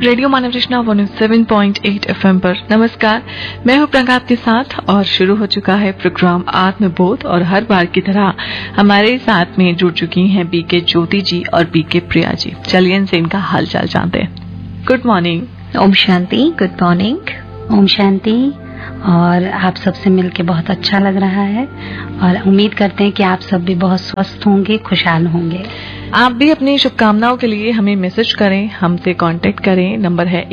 Radio मानव रचना 107.8 FM पर नमस्कार। मैं हूं प्रियंका आपके साथ और शुरू हो चुका है प्रोग्राम आत्मबोध। और हर बार की तरह हमारे साथ में जुड़ चुकी हैं बीके ज्योति जी और बीके प्रिया जी। चलिए इनसे इनका हालचाल जानते हैं। Good morning. Om Shanti. Good morning. Om Shanti. और आप सबसे मिलके बहुत अच्छा लग रहा है और उम्मीद करते हैं कि आप सब भी बहुत स्वस्थ होंगे, खुशहाल होंगे। आप भी अपनी शुभकामनाओं के लिए हमें मैसेज करें, हमसे कांटेक्ट करें। नंबर है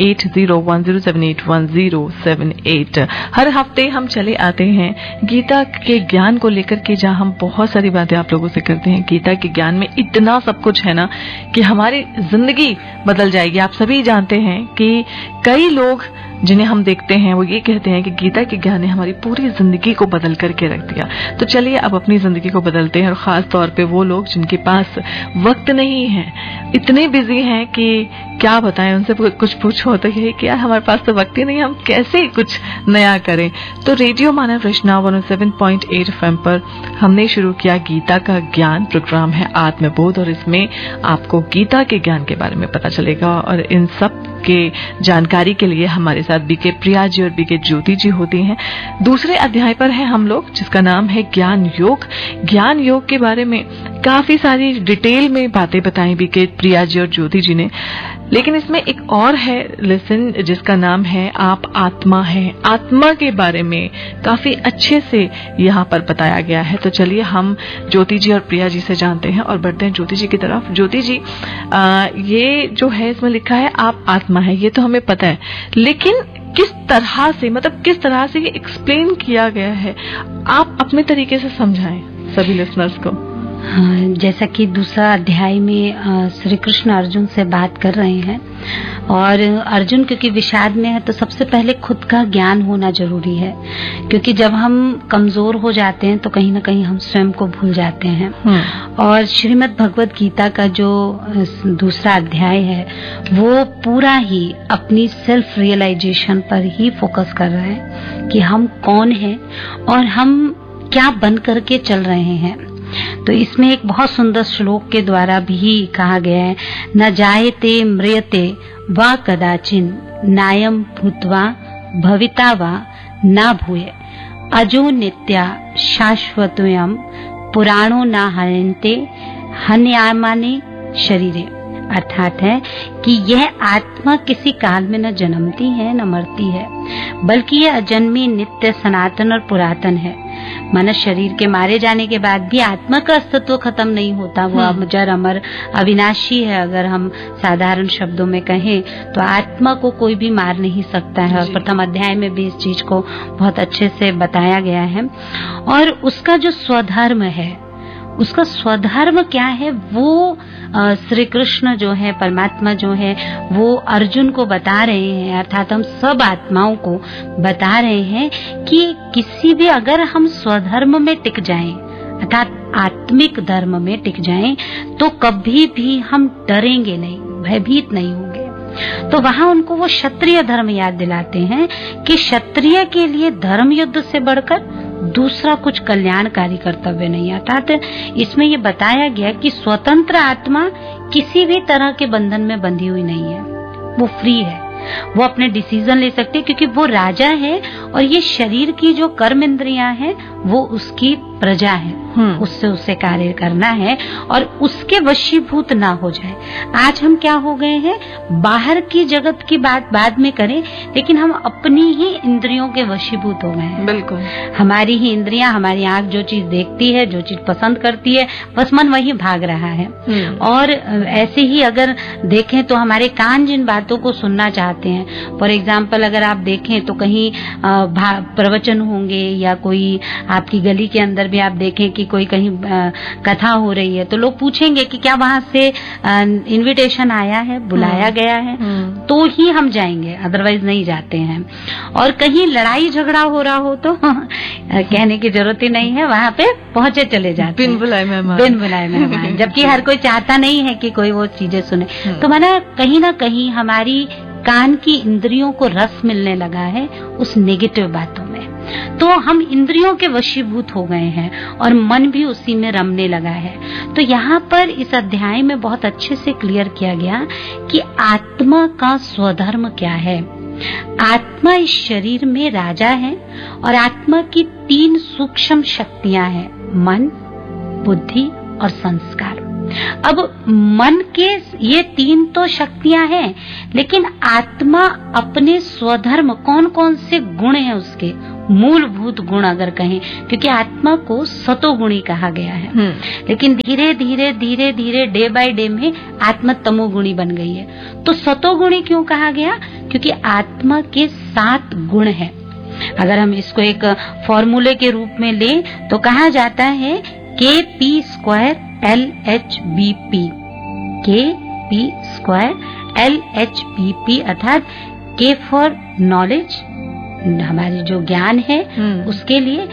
8010781078। हर हफ्ते हम चले आते हैं गीता के ज्ञान को लेकर के, जहां हम बहुत सारी बातें आप लोगों से करते हैं। गीता के ज्ञान में इतना सब कुछ है ना कि हमारी जिंदगी बदल जाएगी। आप सभी जानते हैं कि कई लोग जिन्हें हम देखते हैं वो ये कहते हैं कि गीता के ज्ञान ने हमारी पूरी जिंदगी को बदल करके रख दिया। तो चलिए अब अपनी जिंदगी को बदलते हैं, और खास तौर पे वो लोग जिनके पास वक्त नहीं है, इतने बिजी हैं कि क्या बताएं। उनसे कुछ पूछो तो यही कि यार हमारे पास तो वक्त ही नहीं, हम कैसे कुछ नया करें। तो रेडियो मानव रचना 107.8 FM पर हमने शुरू किया गीता का ज्ञान। प्रोग्राम है आत्मबोध और इसमें आपको गीता के ज्ञान के बारे में पता चलेगा। और इन सब के जानकारी के लिए हमारे साथ बीके प्रिया जी और बीके ज्योति जी होती हैं। दूसरे अध्याय पर हैं हम लोग, जिसका नाम है ज्ञान योग। ज्ञान योग के बारे में काफी सारी डिटेल में बातें बताई बीके प्रिया जी और ज्योति जी ने। लेकिन इसमें एक और है लेसन जिसका नाम है आप आत्मा है। आत्मा के बारे में काफी अच्छे से यहाँ पर बताया गया है। तो चलिए हम ज्योति जी और प्रिया जी से जानते हैं और बढ़ते हैं ज्योति जी की तरफ। ज्योति जी, ये जो है इसमें लिखा है आप आत्मा है, ये तो हमें पता है, लेकिन किस तरह से, मतलब किस तरह से ये एक्सप्लेन किया गया है, आप अपने तरीके से समझाएं सभी लिसनर्स को। जैसा कि दूसरा अध्याय में श्री कृष्ण अर्जुन से बात कर रहे हैं, और अर्जुन क्योंकि विषाद में है तो सबसे पहले खुद का ज्ञान होना जरूरी है। क्योंकि जब हम कमजोर हो जाते हैं तो कहीं ना कहीं हम स्वयं को भूल जाते हैं। और श्रीमद् भगवत गीता का जो दूसरा अध्याय है वो पूरा ही अपनी सेल्फ रियलाइजेशन पर ही फोकस कर रहा है कि हम कौन हैं और हम क्या बन करके चल रहे हैं। तो इसमें एक बहुत सुंदर श्लोक के द्वारा भी कहा गया है, न जायते म्रियते वा कदाचिन नायम भूत्वा भविता वा न भूये अजो नित्या शाश्वतोयम पुराणो न हन्यन्ते हन्यामाने शरीरे। अर्थात है कि यह आत्मा किसी काल में न जन्मती है न मरती है, बल्कि यह अजन्मी, नित्य, सनातन और पुरातन है। मानव शरीर के मारे जाने के बाद भी आत्मा का अस्तित्व खत्म नहीं होता, वो अजर, अमर, अविनाशी है। अगर हम साधारण शब्दों में कहें तो आत्मा को कोई भी मार नहीं सकता है। और प्रथम अध्याय में भी इस चीज को बहुत अच्छे से बताया गया है। और उसका जो स्वधर्म है, उसका स्वधर्म क्या है, वो श्री कृष्ण जो है, परमात्मा जो है, वो अर्जुन को बता रहे हैं। अर्थात हम सब आत्माओं को बता रहे हैं कि किसी भी, अगर हम स्वधर्म में टिक जाएं, अर्थात आत्मिक धर्म में टिक जाएं, तो कभी भी हम डरेंगे नहीं, भयभीत नहीं होंगे। तो वहाँ उनको वो क्षत्रिय धर्म याद दिलाते हैं कि क्षत्रिय के लिए धर्म युद्ध से बढ़कर दूसरा कुछ कल्याणकारी कर्तव्य नहीं। अर्थात इसमें ये बताया गया कि स्वतंत्र आत्मा किसी भी तरह के बंधन में बंधी हुई नहीं है, वो फ्री है, वो अपने डिसीजन ले सकते हैं क्योंकि वो राजा है। और ये शरीर की जो कर्म इंद्रियां हैं वो उसकी प्रजा है, उससे उसे कार्य करना है और उसके वशीभूत ना हो जाए। आज हम क्या हो गए हैं, बाहर की जगत की बात बाद में करें, लेकिन हम अपनी ही इंद्रियों के वशीभूत हो गए हैं। बिल्कुल, हमारी ही इंद्रियां, हमारी आंख जो चीज देखती है, जो चीज पसंद करती है, बस मन वही भाग रहा है। और ऐसे ही अगर देखें तो हमारे कान जिन बातों को सुनना चाहते हैं, फॉर एग्जाम्पल अगर आप देखें तो कहीं प्रवचन होंगे या कोई आपकी गली के अंदर भी आप देखें कि कोई कहीं कथा हो रही है, तो लोग पूछेंगे कि क्या वहां से इनविटेशन आया है, बुलाया गया है, तो ही हम जाएंगे, अदरवाइज नहीं जाते हैं। और कहीं लड़ाई झगड़ा हो रहा हो तो कहने की जरूरत ही नहीं है, वहां पे पहुंचे चले जाते हैं, बिन बुलाए मेहमान। जबकि हर कोई चाहता नहीं है कि कोई वो चीजें सुने। तो माना कहीं ना कहीं हमारी कान की इंद्रियों को रस मिलने लगा है उस नेगेटिव बातों में। तो हम इंद्रियों के वशीभूत हो गए हैं और मन भी उसी में रमने लगा है। तो यहाँ पर इस अध्याय में बहुत अच्छे से क्लियर किया गया कि आत्मा का स्वधर्म क्या है। आत्मा इस शरीर में राजा है और आत्मा की 3 सूक्ष्म शक्तियां हैं, मन, बुद्धि और संस्कार। अब मन के ये 3 तो शक्तियां हैं, लेकिन आत्मा अपने स्वधर्म कौन कौन से गुण हैं उसके मूलभूत गुण अगर कहें, क्योंकि आत्मा को सतोगुणी कहा गया है, लेकिन धीरे धीरे धीरे धीरे डे बाय डे में आत्मा तमोगुणी बन गई है। तो सतोगुणी क्यों कहा गया? क्योंकि आत्मा के 7 गुण हैं। अगर हम इसको एक फॉर्मूले के रूप में लें तो कहा जाता है KP² LHBP, KP² LHBP, अर्थात K फॉर नॉलेज, हमारी जो ज्ञान है उसके लिए,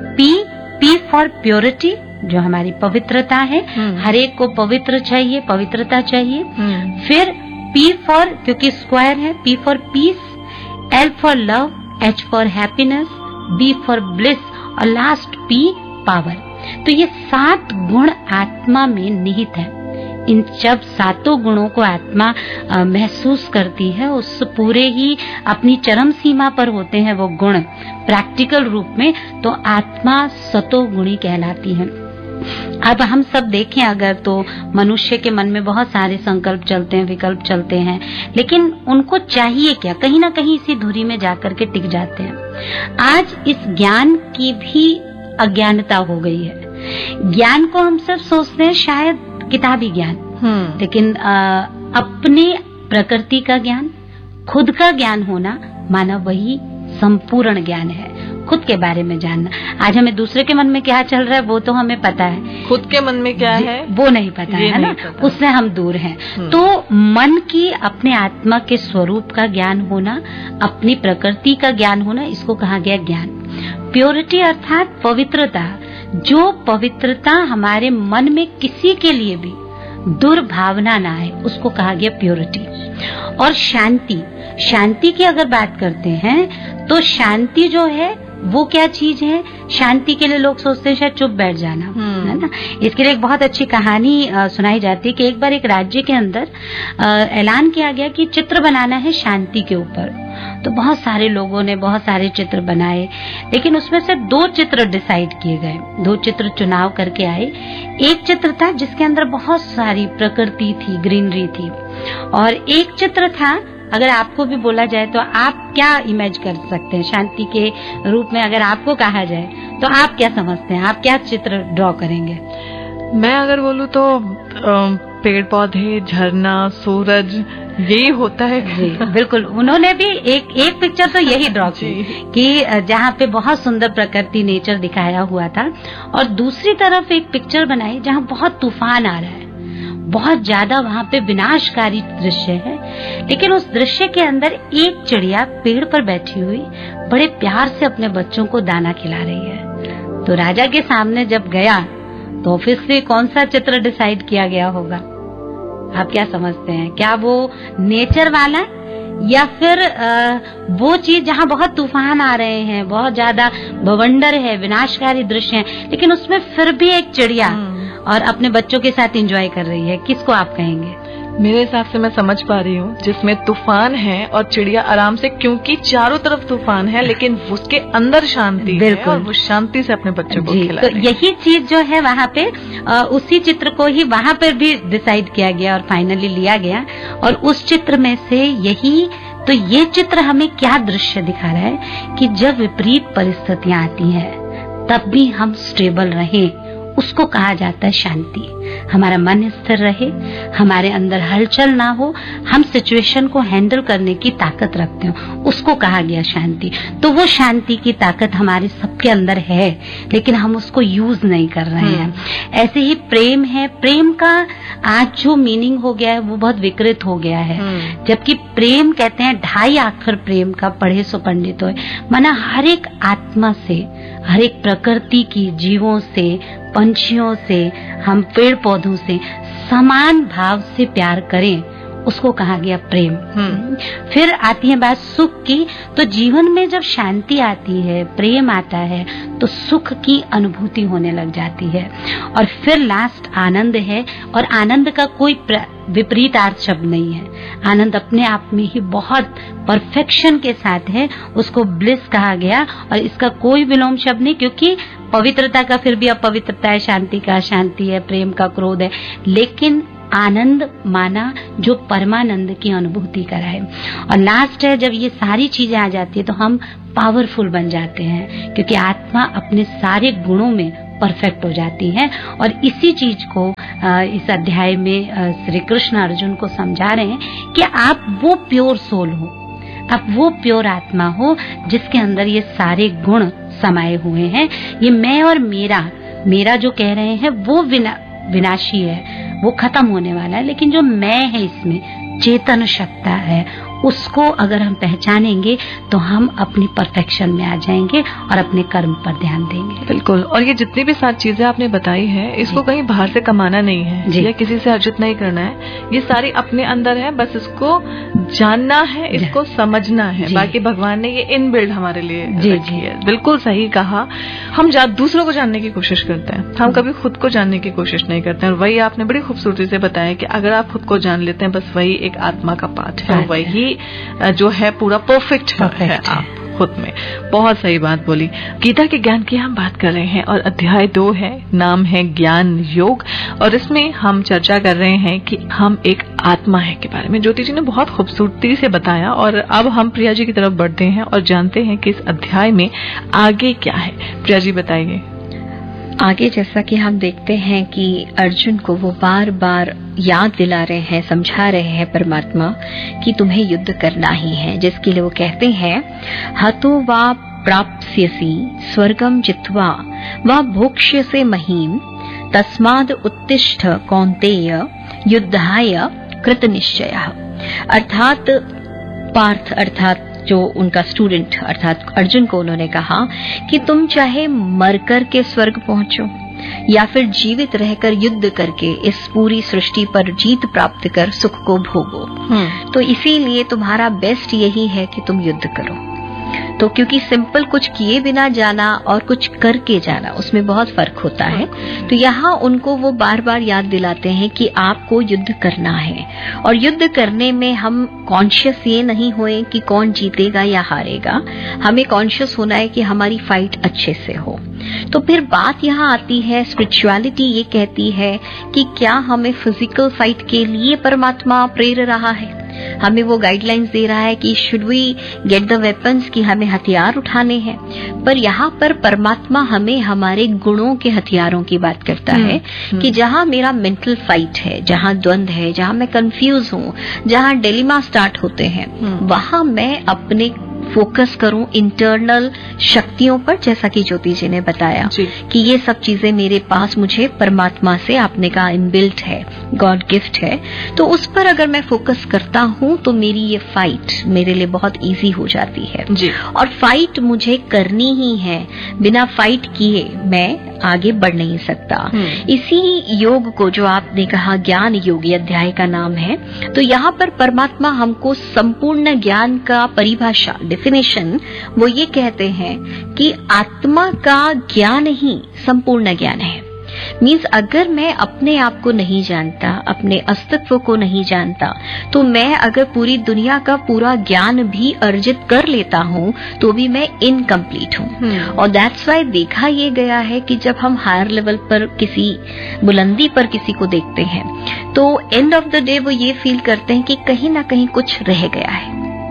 P फॉर प्योरिटी, जो हमारी पवित्रता है, हर एक को पवित्र चाहिए, पवित्रता चाहिए। फिर P फॉर, क्योंकि स्क्वायर है, P for piece, L for love, H for happiness, B for bliss और लास्ट P पावर। तो ये 7 गुण आत्मा में निहित है। इन जब 7 गुणों को आत्मा महसूस करती है, उस पूरे ही अपनी चरम सीमा पर होते हैं वो गुण प्रैक्टिकल रूप में, तो आत्मा सतोगुणी कहलाती है। अब हम सब देखें अगर, तो मनुष्य के मन में बहुत सारे संकल्प चलते हैं, विकल्प चलते हैं, लेकिन उनको चाहिए क्या? कहीं ना कहीं इसी धुरी में जाकर के टिक जाते हैं। आज इस ज्ञान की भी अज्ञानता हो गई है। ज्ञान को हम सब सोचते हैं शायद किताबी ज्ञान, लेकिन अपने प्रकृति का ज्ञान, खुद का ज्ञान होना, माना वही संपूर्ण ज्ञान है। खुद के बारे में जानना। आज हमें दूसरे के मन में क्या चल रहा है वो तो हमें पता है, खुद के मन में क्या है वो नहीं पता है ना, उससे हम दूर हैं। तो मन की, अपने आत्मा के स्वरूप का ज्ञान होना, अपनी प्रकृति का ज्ञान होना, इसको कहा गया ज्ञान। प्योरिटी अर्थात पवित्रता, जो पवित्रता हमारे मन में किसी के लिए भी दुर्भावना ना आए, उसको कहा गया प्योरिटी। और शांति, शांति की अगर बात करते हैं तो शांति जो है वो क्या चीज है? शांति के लिए लोग सोचते हैं शायद चुप बैठ जाना, है ना। इसके लिए एक बहुत अच्छी कहानी सुनाई जाती है कि एक बार एक राज्य के अंदर ऐलान किया गया कि चित्र बनाना है शांति के ऊपर। तो बहुत सारे लोगों ने बहुत सारे चित्र बनाए, लेकिन उसमें से 2 चित्र डिसाइड किए गए, 2 चित्र चुनाव करके आए। एक चित्र था जिसके अंदर बहुत सारी प्रकृति थी, ग्रीनरी थी, और एक चित्र था, अगर आपको भी बोला जाए तो आप क्या इमेज कर सकते हैं शांति के रूप में? अगर आपको कहा जाए तो आप क्या समझते हैं, आप क्या चित्र ड्रॉ करेंगे? मैं अगर बोलूँ तो पेड़ पौधे, झरना, सूरज, यही होता है। जी बिल्कुल, उन्होंने भी एक पिक्चर तो यही ड्रॉ की कि जहाँ पे बहुत सुंदर प्रकृति, नेचर दिखाया हुआ था, और दूसरी तरफ एक पिक्चर बनाई जहाँ बहुत तूफान आ रहा है, बहुत ज्यादा वहाँ पे विनाशकारी दृश्य है। लेकिन उस दृश्य के अंदर एक चिड़िया पेड़ पर बैठी हुई बड़े प्यार से अपने बच्चों को दाना खिला रही है। तो राजा के सामने जब गया तो ऑब्वियसली कौन सा चित्र डिसाइड किया गया होगा? आप क्या समझते हैं? क्या वो नेचर वाला या फिर वो चीज जहाँ बहुत तूफान आ रहे हैं, बहुत ज्यादा बवंडर है, विनाशकारी दृश्य है, लेकिन उसमें फिर भी एक चिड़िया और अपने बच्चों के साथ एंजॉय कर रही है? किसको आप कहेंगे? मेरे हिसाब से मैं समझ पा रही हूँ जिसमें तूफान है और चिड़िया आराम से, क्योंकि चारों तरफ तूफान है लेकिन उसके अंदर शांति है और वो शांति से अपने बच्चों को खिला रही है। तो यही चीज जो है वहाँ पे उसी चित्र को ही वहाँ पर भी डिसाइड किया गया और फाइनली लिया गया, और उस चित्र में से यही, तो ये चित्र हमें क्या दृश्य दिखा रहा है कि जब विपरीत परिस्थितियां आती हैं तब भी हम स्टेबल रहें, उसको कहा जाता है शांति। हमारा मन स्थिर रहे, हमारे अंदर हलचल ना हो, हम सिचुएशन को हैंडल करने की ताकत रखते हो, उसको कहा गया शांति। तो वो शांति की ताकत हमारे सबके अंदर है, लेकिन हम उसको यूज नहीं कर रहे हैं। ऐसे ही प्रेम है, प्रेम का आज जो मीनिंग हो गया है वो बहुत विकृत हो गया है। जबकि प्रेम कहते हैं 2.5 अक्षर प्रेम का, पढ़े सो पंडित होए, माना हर एक आत्मा से, हर एक प्रकृति की, जीवों से, पंछियों से, हम पेड़ पौधों से समान भाव से प्यार करें, उसको कहा गया प्रेम। फिर आती है बात सुख की, तो जीवन में जब शांति आती है, प्रेम आता है, तो सुख की अनुभूति होने लग जाती है। और फिर लास्ट आनंद है, और आनंद का कोई विपरीत अर्थ शब्द नहीं है। आनंद अपने आप में ही बहुत परफेक्शन के साथ है, उसको ब्लिस कहा गया, और इसका कोई विलोम शब्द नहीं, क्योंकि पवित्रता का फिर भी अपवित्रता है, शांति का शांति है, प्रेम का क्रोध है, लेकिन आनंद माना जो परमानंद की अनुभूति कराए। और लास्ट है, जब ये सारी चीजें आ जाती है तो हम पावरफुल बन जाते हैं, क्योंकि आत्मा अपने सारे गुणों में परफेक्ट हो जाती है। और इसी चीज को इस अध्याय में श्री कृष्ण अर्जुन को समझा रहे हैं कि आप वो प्योर सोल हो, आप वो प्योर आत्मा हो जिसके अंदर ये सारे गुण समाये हुए हैं। ये मैं और मेरा जो कह रहे हैं वो विनाशी है, वो खत्म होने वाला है, लेकिन जो मैं है इसमें चेतन सत्ता है, उसको अगर हम पहचानेंगे तो हम अपनी परफेक्शन में आ जाएंगे और अपने कर्म पर ध्यान देंगे। बिल्कुल। और ये जितनी भी सारी चीजें आपने बताई है, इसको कहीं बाहर से कमाना नहीं है या किसी से अर्जित नहीं करना है, ये सारी अपने अंदर है, बस इसको जानना है, इसको समझना है। बाकी भगवान ने ये इनबिल्ड हमारे लिए रखी है। बिल्कुल सही कहा। हम दूसरों को जानने की कोशिश करते हैं, हम कभी खुद को जानने की कोशिश नहीं करते हैं। और वही आपने बड़ी खूबसूरती से बताया कि अगर आप खुद को जान लेते हैं, बस वही एक आत्मा का पाठ है, वही जो है पूरा परफेक्ट है आप खुद में। बहुत सही बात बोली। गीता के ज्ञान की हम बात कर रहे हैं और अध्याय 2 है, नाम है ज्ञान योग, और इसमें हम चर्चा कर रहे हैं कि हम एक आत्मा है के बारे में। ज्योति जी ने बहुत खूबसूरती से बताया, और अब हम प्रिया जी की तरफ बढ़ते हैं और जानते हैं कि इस अध्याय में आगे क्या है। प्रिया जी बताइए। आगे जैसा कि हम देखते हैं कि अर्जुन को वो बार बार याद दिला रहे हैं, समझा रहे हैं परमात्मा कि तुम्हें युद्ध करना ही है, जिसके लिए वो कहते हैं हतो वा प्राप्स्यसि स्वर्गम जित्वा वा भोक्ष्यसे महीम तस्माद उत्तिष्ठ कौन्तेय युद्धाय कृतनिश्चयः। अर्थात पार्थ, अर्थात जो उनका स्टूडेंट अर्थात अर्जुन को उन्होंने कहा कि तुम चाहे मरकर के स्वर्ग पहुंचो या फिर जीवित रहकर युद्ध करके इस पूरी सृष्टि पर जीत प्राप्त कर सुख को भोगो, तो इसीलिए तुम्हारा बेस्ट यही है कि तुम युद्ध करो। तो क्योंकि सिंपल कुछ किए बिना जाना और कुछ करके जाना, उसमें बहुत फर्क होता है। तो यहाँ उनको वो बार बार याद दिलाते हैं कि आपको युद्ध करना है, और युद्ध करने में हम कॉन्शियस ये नहीं होए कि कौन जीतेगा या हारेगा, हमें कॉन्शियस होना है कि हमारी फाइट अच्छे से हो। तो फिर बात यहाँ आती है, स्पिरिचुअलिटी ये कहती है कि क्या हमें फिजिकल फाइट के लिए परमात्मा प्रेर रहा है, हमें वो गाइडलाइंस दे रहा है कि should we get the weapons, कि हमें हथियार उठाने हैं। पर यहाँ पर परमात्मा हमें हमारे गुणों के हथियारों की बात करता है कि जहाँ मेरा मेंटल फाइट है, जहाँ द्वंद है, जहाँ मैं कंफ्यूज हूँ, जहाँ डिलेमा स्टार्ट होते हैं, वहाँ मैं अपने फोकस करूं इंटरनल शक्तियों पर, जैसा कि ज्योति जी ने बताया कि ये सब चीजें मेरे पास मुझे परमात्मा से आपने कहा इनबिल्ट है, गॉड गिफ्ट है। तो उस पर अगर मैं फोकस करता हूं तो मेरी ये फाइट मेरे लिए बहुत इजी हो जाती है जी। और फाइट मुझे करनी ही है, बिना फाइट किए मैं आगे बढ़ नहीं सकता। इसी योग को जो आपने कहा ज्ञान योग अध्याय का नाम है, तो यहाँ पर परमात्मा हमको संपूर्ण ज्ञान का परिभाषा डेफिनेशन वो ये कहते हैं कि आत्मा का ज्ञान ही संपूर्ण ज्ञान है। मीन्स अगर मैं अपने आप को नहीं जानता, अपने अस्तित्व को नहीं जानता, तो मैं अगर पूरी दुनिया का पूरा ज्ञान भी अर्जित कर लेता हूँ तो भी मैं इनकम्प्लीट हूँ। और दैट्स वाई देखा ये गया है कि जब हम हायर लेवल पर किसी बुलंदी पर किसी को देखते हैं तो एंड ऑफ द डे वो ये फील करते हैं कि कहीं ना कहीं कुछ रह गया है।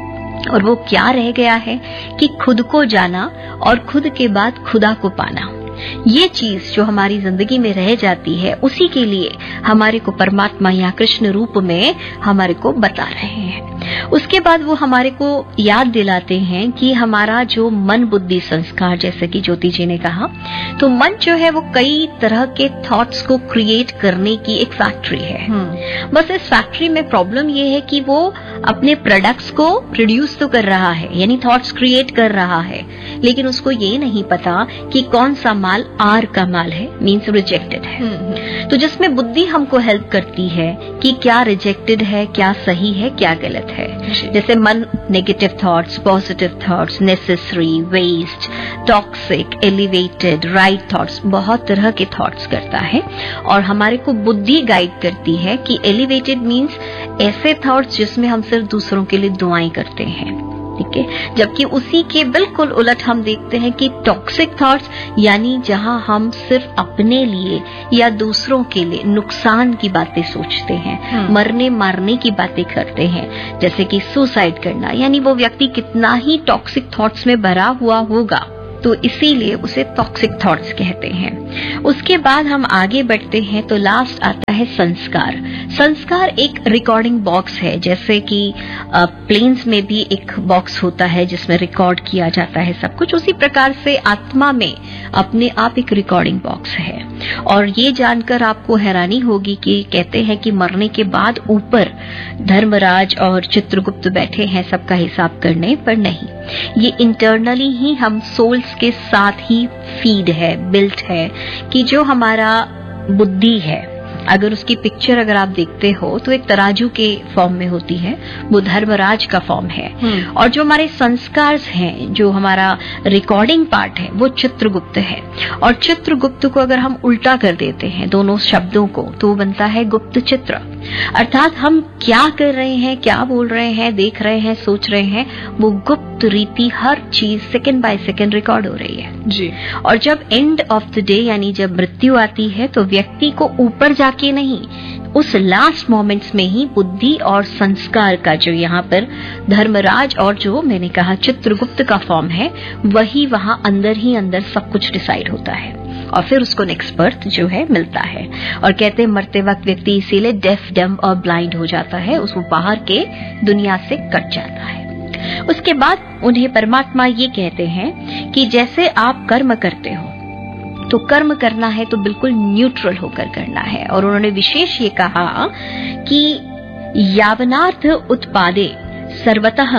और वो क्या रह गया है कि खुद को जाना और खुद के बाद खुदा को पाना, ये चीज जो हमारी जिंदगी में रह जाती है, उसी के लिए हमारे को परमात्मा या कृष्ण रूप में हमारे को बता रहे हैं। उसके बाद वो हमारे को याद दिलाते हैं कि हमारा जो मन बुद्धि संस्कार, जैसे कि ज्योति जी ने कहा, तो मन जो है वो कई तरह के थॉट्स को क्रिएट करने की एक फैक्ट्री है। बस इस फैक्ट्री में प्रॉब्लम ये है कि वो अपने प्रोडक्ट्स को प्रोड्यूस तो कर रहा है, यानी थॉट्स क्रिएट कर रहा है, लेकिन उसको ये नहीं पता कि कौन सा माल आर का माल है, मीन्स रिजेक्टेड है। तो जिसमें बुद्धि हमको हेल्प करती है कि क्या रिजेक्टेड है, क्या सही है, क्या गलत है। जैसे मन negative thoughts, positive thoughts, necessary, waste, toxic, elevated, right thoughts, बहुत तरह के थॉट्स करता है। और हमारे को बुद्धि गाइड करती है कि एलिवेटेड मीन्स ऐसे थॉट्स जिसमें हम सिर्फ दूसरों के लिए दुआएं करते हैं, ठीक है। जबकि उसी के बिल्कुल उलट हम देखते हैं कि टॉक्सिक थॉट्स यानी जहां हम सिर्फ अपने लिए या दूसरों के लिए नुकसान की बातें सोचते हैं, मरने मारने की बातें करते हैं, जैसे कि सुसाइड करना, यानी वो व्यक्ति कितना ही टॉक्सिक थॉट्स में भरा हुआ होगा, तो इसीलिए उसे टॉक्सिक थॉट्स कहते हैं। उसके बाद हम आगे बढ़ते हैं तो लास्ट आता है संस्कार। संस्कार एक रिकॉर्डिंग बॉक्स है, जैसे कि प्लेन्स में भी एक बॉक्स होता है जिसमें रिकॉर्ड किया जाता है सब कुछ, उसी प्रकार से आत्मा में अपने आप एक रिकॉर्डिंग बॉक्स है। और ये जानकर आपको हैरानी होगी कि कहते हैं कि मरने के बाद ऊपर धर्मराज और चित्रगुप्त बैठे हैं सबका हिसाब करने, पर नहीं, ये इंटरनली ही हम सोल्स के साथ ही फीड है, बिल्ट है, कि जो हमारा बुद्धि है, अगर उसकी पिक्चर अगर आप देखते हो तो एक तराजू के फॉर्म में होती है, वो धर्मराज का फॉर्म है। और जो हमारे संस्कार हैं, जो हमारा रिकॉर्डिंग पार्ट है, वो चित्रगुप्त है। और चित्रगुप्त को अगर हम उल्टा कर देते हैं दोनों शब्दों को, तो वो बनता है गुप्त चित्र। अर्थात हम क्या कर रहे हैं, क्या बोल रहे हैं, देख रहे हैं, सोच रहे हैं, वो गुप्त रीति हर चीज सेकंड बाय सेकंड रिकॉर्ड हो रही है जी। और जब एंड ऑफ द डे यानी जब मृत्यु आती है, तो व्यक्ति को ऊपर जाके नहीं, उस लास्ट मोमेंट्स में ही बुद्धि और संस्कार का जो यहाँ पर धर्मराज और जो मैंने कहा चित्रगुप्त का फॉर्म है, वही वहां अंदर ही अंदर सब कुछ डिसाइड होता है। और फिर उसको नेक्स्ट बर्थ जो है मिलता है। और कहते हैं मरते वक्त व्यक्ति इसीलिए डेफ, डम और ब्लाइंड हो जाता है, उसको बाहर के दुनिया से कट जाता है। उसके बाद उन्हें परमात्मा ये कहते हैं कि जैसे आप कर्म करते हो, तो कर्म करना है तो बिल्कुल न्यूट्रल होकर करना है। और उन्होंने विशेष ये कहा कि यावनार्थ उत्पादे सर्वतः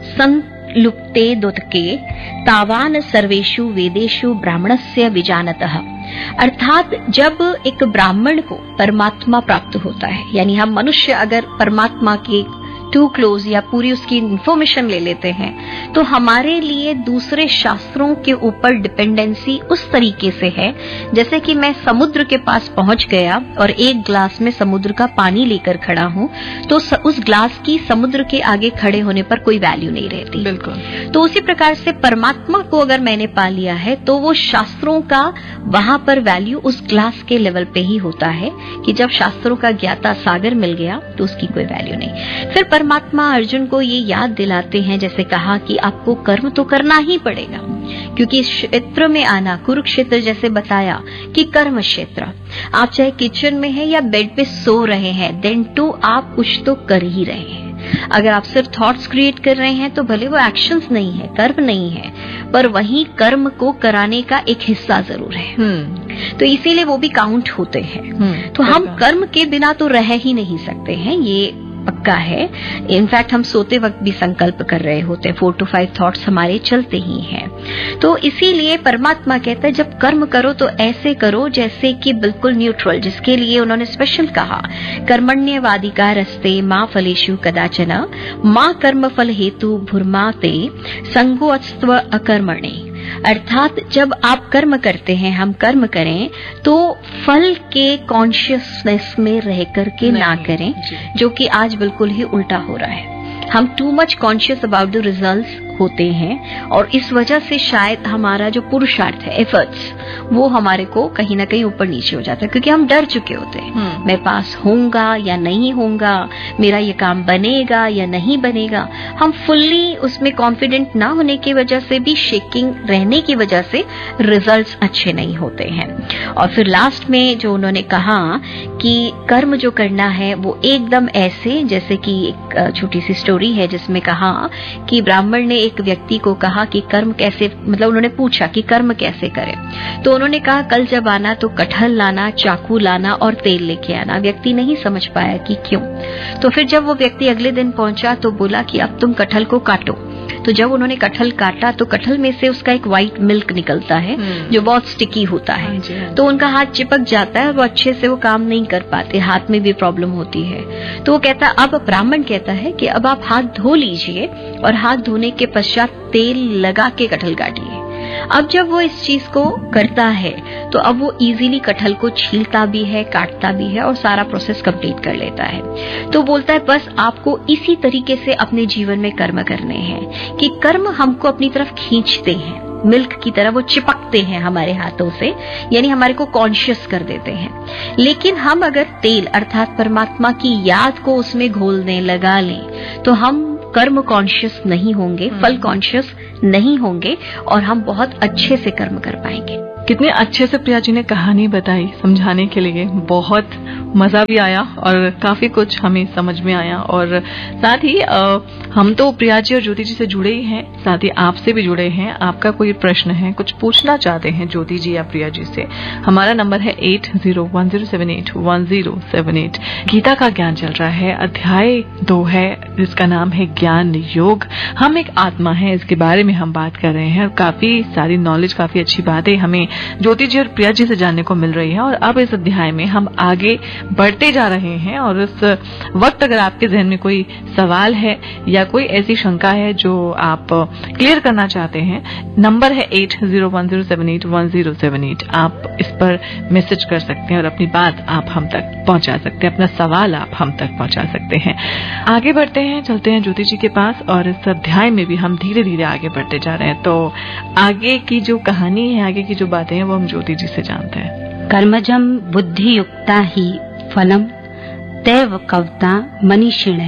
संलुप्ते दोतके तावान सर्वेषु वेदेषु ब्राह्मणस्य विजानतः। अर्थात जब एक ब्राह्मण को परमात्मा प्राप्त होता है, यानी हम मनुष्य अगर परमात्मा के टू क्लोज या पूरी उसकी इंफॉर्मेशन ले लेते हैं, तो हमारे लिए दूसरे शास्त्रों के ऊपर डिपेंडेंसी उस तरीके से है जैसे कि मैं समुद्र के पास पहुंच गया और एक ग्लास में समुद्र का पानी लेकर खड़ा हूं, तो उस ग्लास की समुद्र के आगे खड़े होने पर कोई वैल्यू नहीं रहती। बिल्कुल। तो उसी प्रकार से परमात्मा को अगर मैंने पा लिया है, तो वो शास्त्रों का वहां पर वैल्यू उस ग्लास के लेवल पे ही होता है कि जब शास्त्रों का ज्ञाता सागर मिल गया तो उसकी कोई वैल्यू नहीं। फिर परमात्मा अर्जुन को ये याद दिलाते हैं, जैसे कहा कि आपको कर्म तो करना ही पड़ेगा, क्योंकि इस क्षेत्र में आना, कुरुक्षेत्र जैसे बताया कि कर्म क्षेत्र, आप चाहे किचन में हैं या बेड पे सो रहे हैं, देन टू आप कुछ तो कर ही रहे हैं। अगर आप सिर्फ थॉट्स क्रिएट कर रहे हैं तो भले वो एक्शंस नहीं है, कर्म नहीं है, पर वही कर्म को कराने का एक हिस्सा जरूर है। तो इसीलिए वो भी काउंट होते हैं। तो हम कर्म के बिना तो रह ही नहीं सकते हैं, ये पक्का है। इनफैक्ट हम सोते वक्त भी संकल्प कर रहे होते हैं, 4 to 5 थॉट्स हमारे चलते ही हैं। तो इसीलिए परमात्मा कहता है जब कर्म करो तो ऐसे करो जैसे कि बिल्कुल न्यूट्रल, जिसके लिए उन्होंने स्पेशल कहा कर्मण्यवाधिकारस्ते मां फलेषु कदाचन मां कर्म फल हेतु भूर्माते संगोत्स्व अकर्मणे। अर्थात जब आप कर्म करते हैं, हम कर्म करें तो फल के कॉन्शियसनेस में रह करके ना करें, जो कि आज बिल्कुल ही उल्टा हो रहा है। हम too much conscious about the results होते हैं और इस वजह से शायद हमारा जो पुरुषार्थ है, एफर्ट्स, वो हमारे को कहीं ना कहीं ऊपर नीचे हो जाता है, क्योंकि हम डर चुके होते हैं मैं पास होऊंगा या नहीं होऊंगा, मेरा ये काम बनेगा या नहीं बनेगा। हम फुल्ली उसमें कॉन्फिडेंट ना होने की वजह से भी, शेकिंग रहने की वजह से रिजल्ट्स अच्छे नहीं होते हैं। और फिर लास्ट में जो उन्होंने कहा कि कर्म जो करना है वो एकदम ऐसे, जैसे कि एक छोटी सी स्टोरी है जिसमें कहा कि ब्राह्मण ने एक व्यक्ति को कहा कि कर्म कैसे, मतलब उन्होंने पूछा कि कर्म कैसे करें, तो उन्होंने कहा कल जब आना तो कटहल लाना, चाकू लाना और तेल लेके आना। व्यक्ति नहीं समझ पाया कि क्यों। तो फिर जब वो व्यक्ति अगले दिन पहुंचा तो बोला कि अब तुम कटहल को काटो। तो जब उन्होंने कटहल काटा तो कटहल में से उसका एक व्हाइट मिल्क निकलता है जो बहुत स्टिकी होता है, तो उनका हाथ चिपक जाता है और वो अच्छे से वो काम नहीं कर पाते, हाथ में भी प्रॉब्लम होती है। तो वो कहता, अब ब्राह्मण कहता है कि अब आप हाथ धो लीजिए और हाथ धोने के पश्चात तेल लगा के कटहल काटिए। अब जब वो इस चीज को करता है तो अब वो इजीली कटहल को छीलता भी है, काटता भी है और सारा प्रोसेस कंप्लीट कर लेता है। तो बोलता है बस आपको इसी तरीके से अपने जीवन में कर्म करने हैं कि कर्म हमको अपनी तरफ खींचते हैं, मिल्क की तरह वो चिपकते हैं हमारे हाथों से, यानी हमारे को कॉन्शियस कर देते हैं। लेकिन हम अगर तेल अर्थात परमात्मा की याद को उसमें घोल दें, लगा लें, तो हम कर्म कॉन्शियस नहीं होंगे, फल कॉन्शियस नहीं होंगे और हम बहुत अच्छे से कर्म कर पाएंगे। कितने अच्छे से प्रिया जी ने कहानी बताई समझाने के लिए, बहुत मजा भी आया और काफी कुछ हमें समझ में आया। और साथ ही हम तो प्रिया जी और ज्योति जी से जुड़े ही हैं, साथ ही आपसे भी जुड़े हैं। आपका कोई प्रश्न है, कुछ पूछना चाहते हैं ज्योति जी या प्रिया जी से, हमारा नंबर है 8010781078। गीता का ज्ञान चल रहा है, अध्याय 2 है जिसका नाम है ज्ञान योग। हम एक आत्मा है, इसके बारे में हम बात कर रहे हैं और काफी सारी नॉलेज, काफी अच्छी बातें हमें ज्योति जी और प्रिया जी से जानने को मिल रही है। और अब इस अध्याय में हम आगे बढ़ते जा रहे हैं और इस वक्त अगर आपके जहन में कोई सवाल है या कोई ऐसी शंका है जो आप क्लियर करना चाहते हैं, नंबर है 8010781078। आप इस पर मैसेज कर सकते हैं और अपनी बात आप हम तक पहुंचा सकते हैं, अपना सवाल आप हम तक पहुंचा सकते हैं। आगे बढ़ते हैं, चलते हैं ज्योति जी के पास और इस अध्याय में भी हम धीरे धीरे आगे बढ़ते जा रहे हैं। तो आगे की जो कहानी है, आगे की जो बातें हैं वो हम ज्योति जी से जानते हैं। कर्मजम बुद्धि युक्ता ही फलम तैव कवता मनीषिण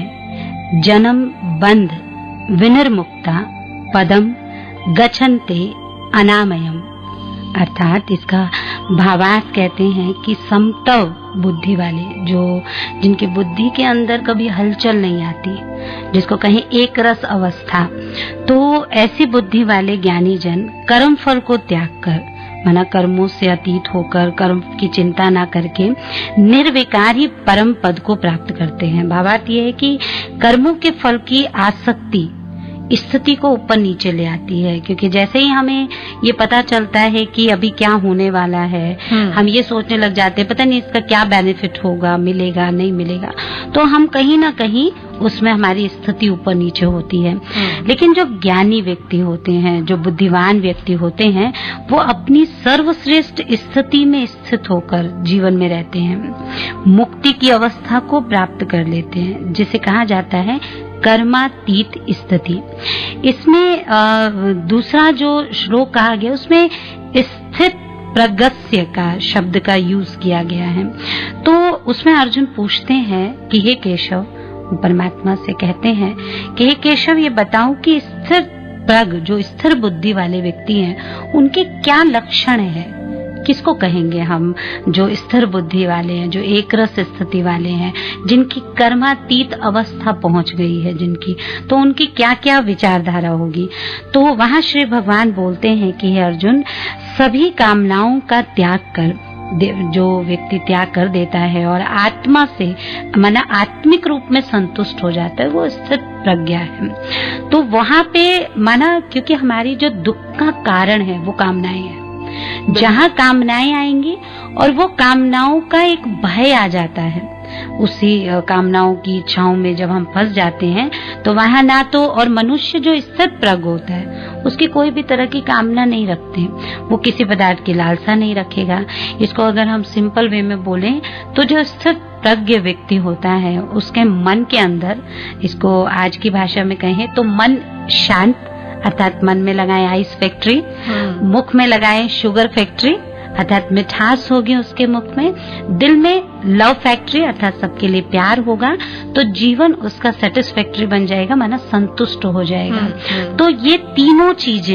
जन्म बंध विनिर्मुक्ता पदम गच्छन्ते अनामयम। अर्थात इसका भावार्थ कहते हैं कि समतव बुद्धि वाले, जो जिनकी बुद्धि के अंदर कभी हलचल नहीं आती, जिसको कहें एक रस अवस्था, तो ऐसी बुद्धि वाले ज्ञानी जन कर्म फल को त्याग कर, माना कर्मों से अतीत होकर, कर्म की चिंता ना करके निर्विकारी परम पद को प्राप्त करते हैं। भावार्थ ये है कि कर्मों के फल की आसक्ति स्थिति को ऊपर नीचे ले आती है, क्योंकि जैसे ही हमें ये पता चलता है कि अभी क्या होने वाला है, हम ये सोचने लग जाते हैं पता नहीं इसका क्या बेनिफिट होगा, मिलेगा नहीं मिलेगा, तो हम कहीं ना कहीं उसमें हमारी स्थिति ऊपर नीचे होती है। लेकिन जो ज्ञानी व्यक्ति होते हैं, जो बुद्धिमान व्यक्ति होते हैं, वो अपनी सर्वश्रेष्ठ स्थिति में स्थित होकर जीवन में रहते हैं, मुक्ति की अवस्था को प्राप्त कर लेते हैं, जिसे कहा जाता है कर्मातीत स्थिति। इसमें दूसरा जो श्लोक कहा गया उसमें स्थित प्रगस्य का शब्द का यूज किया गया है। तो उसमें अर्जुन पूछते हैं कि हे केशव, परमात्मा से कहते हैं कि हे केशव ये बताओ कि स्थिर प्रग, जो स्थिर बुद्धि वाले व्यक्ति हैं, उनके क्या लक्षण है, किसको कहेंगे हम जो स्थिर बुद्धि वाले हैं, जो एक रस स्थिति वाले हैं, जिनकी कर्मातीत अवस्था पहुंच गई है जिनकी, तो उनकी क्या क्या विचारधारा होगी। तो वहां श्री भगवान बोलते हैं कि हे अर्जुन, सभी कामनाओं का त्याग कर जो व्यक्ति त्याग कर देता है और आत्मा से माना आत्मिक रूप में संतुष्ट हो जाता है, वो स्थित प्रज्ञा है। तो वहां पे माना, क्योंकि हमारी जो दुख का कारण है वो कामनाएं हैं, जहाँ कामनाएं आएंगी और वो कामनाओं का एक भय आ जाता है, उसी कामनाओं की इच्छाओं में जब हम फंस जाते हैं तो वहां ना तो, और मनुष्य जो स्थित प्रज्ञ होता है उसकी कोई भी तरह की कामना नहीं रखते, वो किसी पदार्थ की लालसा नहीं रखेगा। इसको अगर हम सिंपल वे में बोलें तो जो स्थित प्रज्ञ व्यक्ति होता है उसके मन के अंदर, इसको आज की भाषा में कहें तो मन शांत, अर्थात मन में लगाए आइस फैक्ट्री, मुख में लगाए शुगर फैक्ट्री, अर्थात मिठास होगी उसके मुख में, दिल में लव फैक्ट्री, अर्थात सबके लिए प्यार होगा, तो जीवन उसका सेटिस्फैक्ट्री बन जाएगा, माना संतुष्ट हो जाएगा। तो ये तीनों चीजें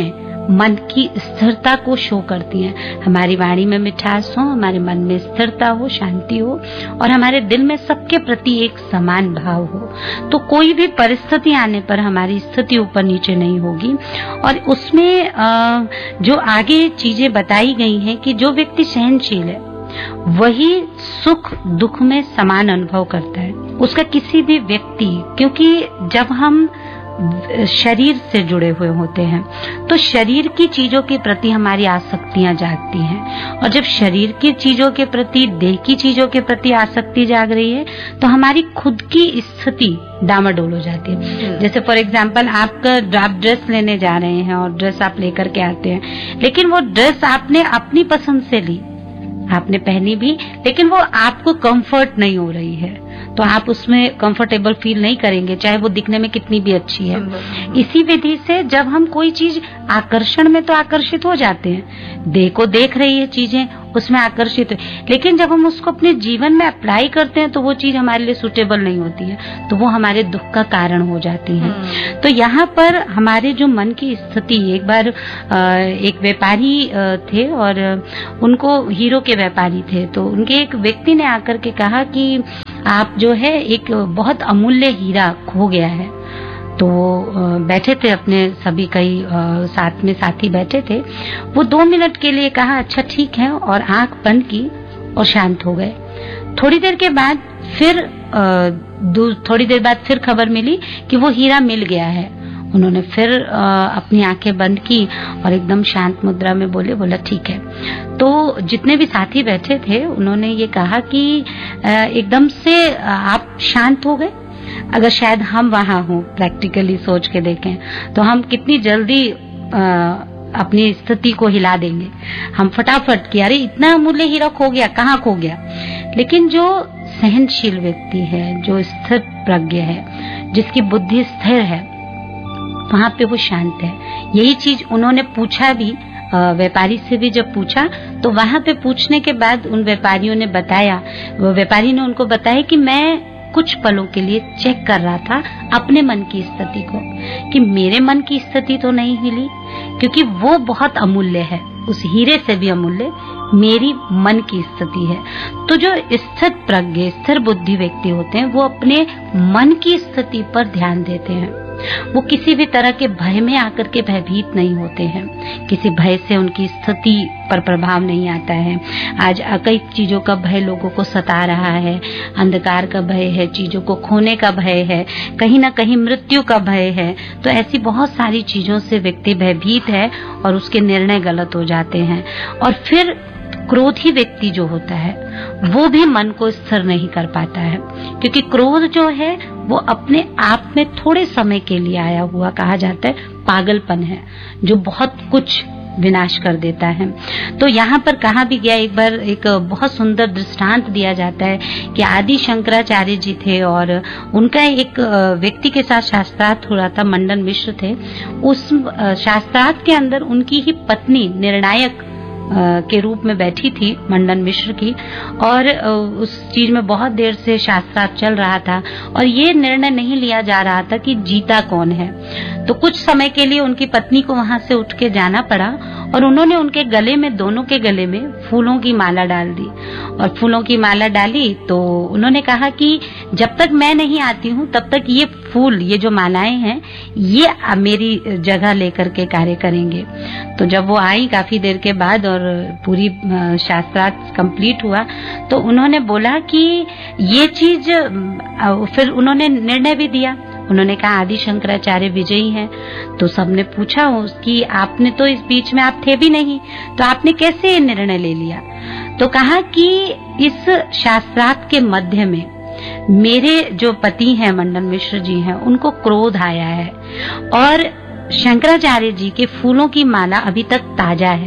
मन की स्थिरता को शो करती हैं। हमारी वाणी में मिठास हो, हमारे मन में स्थिरता हो, शांति हो और हमारे दिल में सबके प्रति एक समान भाव हो, तो कोई भी परिस्थिति आने पर हमारी स्थिति ऊपर नीचे नहीं होगी। और उसमें जो आगे चीजें बताई गई हैं कि जो व्यक्ति सहनशील है वही सुख दुख में समान अनुभव करता है। उसका किसी भी व्यक्ति, क्योंकि जब हम शरीर से जुड़े हुए होते हैं तो शरीर की चीजों के प्रति हमारी आसक्तियां जागती हैं, और जब शरीर की चीजों के प्रति, देह की चीजों के प्रति आसक्ति जाग रही है तो हमारी खुद की स्थिति डामाडोल हो जाती है। जैसे फॉर एग्जाम्पल आप ड्रेस लेने जा रहे हैं और ड्रेस आप लेकर के आते हैं, लेकिन वो ड्रेस आपने अपनी पसंद से ली, आपने पहनी भी, लेकिन वो आपको कंफर्ट नहीं हो रही है, तो आप उसमें कंफर्टेबल फील नहीं करेंगे, चाहे वो दिखने में कितनी भी अच्छी है। इसी विधि से जब हम कोई चीज आकर्षण में तो आकर्षित हो जाते हैं, देह को देख रही है चीजें, उसमें आकर्षित है, लेकिन जब हम उसको अपने जीवन में अप्लाई करते हैं तो वो चीज हमारे लिए सुटेबल नहीं होती है, तो वो हमारे दुख का कारण हो जाती है। तो यहाँ पर हमारे जो मन की स्थिति, एक बार एक व्यापारी थे और उनको, हीरो के व्यापारी थे, तो उनके एक व्यक्ति ने आकर के कहा कि आप जो है एक बहुत अमूल्य हीरा खो गया है। तो बैठे थे अपने सभी, कई साथ में साथी बैठे थे, वो 2 मिनट के लिए कहा अच्छा ठीक है, और आंख बंद की और शांत हो गए। थोड़ी देर बाद फिर खबर मिली कि वो हीरा मिल गया है। उन्होंने फिर अपनी आंखें बंद की और एकदम शांत मुद्रा में बोला ठीक है। तो जितने भी साथी बैठे थे उन्होंने ये कहा कि एकदम से आप शांत हो गए। अगर शायद हम वहां हों, प्रैक्टिकली सोच के देखें, तो हम कितनी जल्दी अपनी स्थिति को हिला देंगे। हम फटाफट कि अरे इतना अमूल्य हीरा खो गया, कहाँ खो गया। लेकिन जो सहनशील व्यक्ति है, जो स्थिर प्रज्ञ है, जिसकी बुद्धि स्थिर है, वहां पे वो शांत है। यही चीज उन्होंने पूछा भी, व्यापारी से भी जब पूछा तो वहां पे पूछने के बाद उन व्यापारियों ने बताया, व्यापारी ने उनको बताया कि मैं कुछ पलों के लिए चेक कर रहा था अपने मन की स्थिति को, कि मेरे मन की स्थिति तो नहीं हिली, क्योंकि वो बहुत अमूल्य है, उस हीरे से भी अमूल्य मेरी मन की स्थिति है। तो जो स्थिर प्रज्ञ, स्थिर बुद्धि व्यक्ति होते हैं वो अपने मन की स्थिति पर ध्यान देते हैं। वो किसी भी तरह के भय में आकर के भयभीत नहीं होते हैं, किसी भय से उनकी स्थिति पर प्रभाव नहीं आता है। आज कई चीजों का भय लोगों को सता रहा है, अंधकार का भय है, चीजों को खोने का भय है, कहीं ना कहीं मृत्यु का भय है। तो ऐसी बहुत सारी चीजों से व्यक्ति भयभीत है और उसके निर्णय गलत हो जाते हैं। और फिर क्रोधी व्यक्ति जो होता है वो भी मन को स्थिर नहीं कर पाता है, क्योंकि क्रोध जो है वो अपने आप में थोड़े समय के लिए आया हुआ, कहा जाता है, पागलपन है जो बहुत कुछ विनाश कर देता है। तो यहाँ पर कहा भी गया, एक बार एक बहुत सुंदर दृष्टांत दिया जाता है कि आदि शंकराचार्य जी थे और उनका एक व्यक्ति के साथ शास्त्रार्थ हो रहा था, मंडन मिश्र थे। उस शास्त्रार्थ के अंदर उनकी ही पत्नी निर्णायक के रूप में बैठी थी, मंडन मिश्र की, और उस चीज में बहुत देर से शास्त्रार्थ चल रहा था और ये निर्णय नहीं लिया जा रहा था कि जीता कौन है। तो कुछ समय के लिए उनकी पत्नी को वहां से उठ के जाना पड़ा और उन्होंने उनके गले में, दोनों के गले में फूलों की माला डाल दी। और फूलों की माला डाली तो उन्होंने कहा कि जब तक मैं नहीं आती हूँ तब तक ये फूल, ये जो मालाएं हैं, ये मेरी जगह लेकर के कार्य करेंगे। तो जब वो आई काफी देर के बाद और पूरी शास्त्रार्थ कंप्लीट हुआ तो उन्होंने बोला कि ये चीज, फिर उन्होंने निर्णय भी दिया। उन्होंने कहा आदि शंकराचार्य विजयी हैं। तो सबने पूछा कि आपने तो इस बीच में आप थे भी नहीं, तो आपने कैसे ये निर्णय ले लिया। तो कहा कि इस शास्त्रार्थ के मध्य में मेरे जो पति हैं मंडन मिश्र जी हैं, उनको क्रोध आया है और शंकराचार्य जी के फूलों की माला अभी तक ताजा है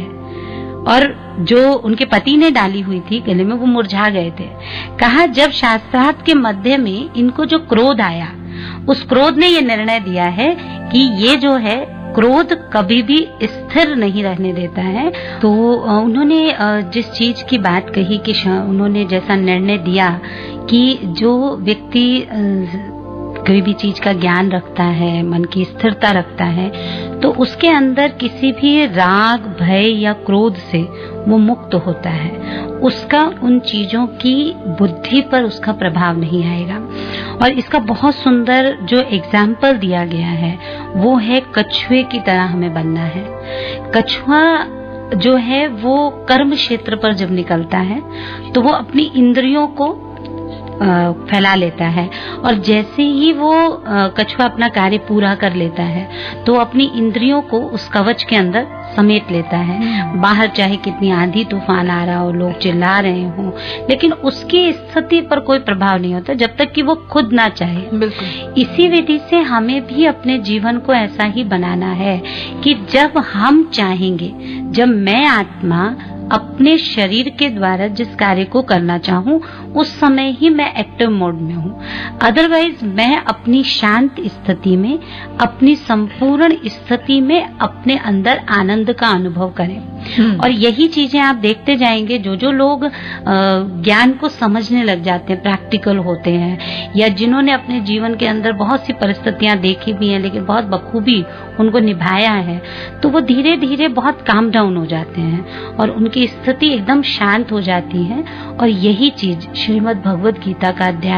और जो उनके पति ने डाली हुई थी गले में वो मुरझा गए थे। कहा जब शास्त्रार्थ के मध्य में इनको जो क्रोध आया, उस क्रोध ने ये निर्णय दिया है कि ये जो है क्रोध कभी भी स्थिर नहीं रहने देता है। तो उन्होंने जिस चीज की बात कही कि उन्होंने जैसा निर्णय दिया कि जो व्यक्ति कोई भी चीज का ज्ञान रखता है, मन की स्थिरता रखता है, तो उसके अंदर किसी भी राग, भय या क्रोध से वो मुक्त होता है। उसका उन चीजों की बुद्धि पर उसका प्रभाव नहीं आएगा। और इसका बहुत सुंदर जो एग्जाम्पल दिया गया है वो है कछुए की तरह हमें बनना है। कछुआ जो है वो कर्म क्षेत्र पर जब निकलता है तो वो अपनी इंद्रियों को फैला लेता है, और जैसे ही वो कछुआ अपना कार्य पूरा कर लेता है तो अपनी इंद्रियों को उस कवच के अंदर समेट लेता है। बाहर चाहे कितनी आंधी तूफान आ रहा हो, लोग चिल्ला रहे हो, लेकिन उसकी स्थिति पर कोई प्रभाव नहीं होता जब तक कि वो खुद ना चाहे। बिल्कुल। इसी विधि से हमें भी अपने जीवन को ऐसा ही बनाना है कि जब हम चाहेंगे, जब मैं आत्मा अपने शरीर के द्वारा जिस कार्य को करना चाहूं उस समय ही मैं एक्टिव मोड में हूं। अदरवाइज मैं अपनी शांत स्थिति में, अपनी संपूर्ण स्थिति में अपने अंदर आनंद का अनुभव करें। और यही चीजें आप देखते जाएंगे, जो लोग ज्ञान को समझने लग जाते हैं, प्रैक्टिकल होते हैं, या जिन्होंने अपने जीवन के अंदर बहुत सी परिस्थितियां देखी भी हैं लेकिन बहुत बखूबी उनको निभाया है, तो वो धीरे धीरे बहुत काम डाउन हो जाते हैं और उनकी स्थिति एकदम शांत हो जाती है। और यही चीज श्रीमद् भगवद गीता का अध्याय